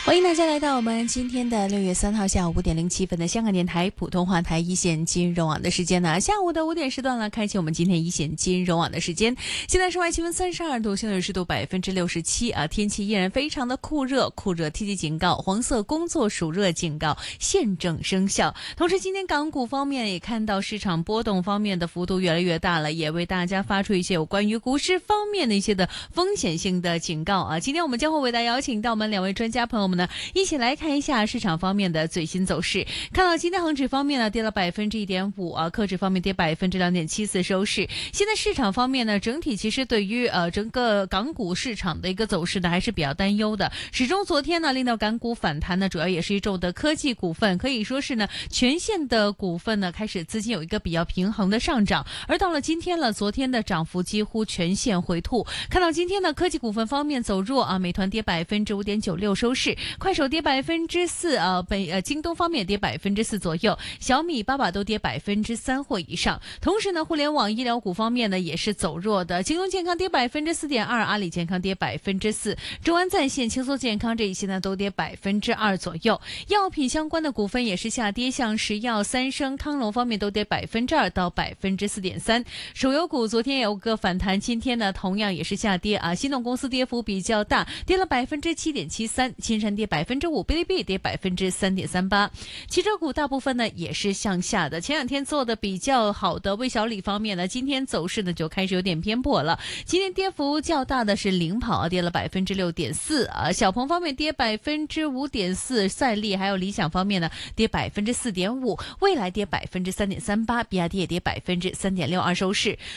欢迎大家来到我们今天的6月3号下午5点07分的香港电台普通话台一线金融网的时间呢，下午的5点时段了，开启我们今天一线金融网的时间。现在室外气温32度，相对湿度67%啊，天气依然非常的酷热，天气警告、黄色工作暑热警告现正生效。同时，今天港股方面也看到市场波动方面的幅度越来越大了，也为大家发出一些有关于股市方面的一些的风险性的警告啊。今天我们将会为大家邀请到我们2位专家朋友们呢，一起来看一下市场方面的最新走势。看到今天恒指方面呢跌了1.5%啊，科指方面跌2.74%收市。现在市场方面呢，整体其实对于整个港股市场的一个走势呢还是比较担忧的。始终昨天呢令到港股反弹呢，主要也是一众的科技股份，可以说是呢全线的股份呢开始资金有一个比较平衡的上涨。而到了今天了，昨天的涨幅几乎全线回吐。看到今天的科技股份方面走弱啊，美团跌5.96%收市，快手跌4%，京东方面跌4%左右，小米、爸爸都跌3%或以上。同时呢，互联网医疗股方面呢也是走弱的，京东健康跌4.2%，阿里健康跌4%，中安在线、轻松健康这一些呢都跌2%左右。药品相关的股份也是下跌，像石药、三生、康龙方面都跌2%到4.3%。手游股昨天有个反弹，今天呢同样也是下跌啊，新动公司跌幅比较大，跌了7.73%，金山跌5%，哔哩哔哩跌3.38%。汽车股大部分呢也是向下的，前两天做的比较好的魏小李方面呢，今天走势呢就开始有点偏颇了。今天跌幅较大的是领跑，跌了6.4%啊，小鹏方面跌5.4%，赛力还有理想方面呢跌4.5%，蔚来跌3.38%，比亚迪也跌3.62%收市。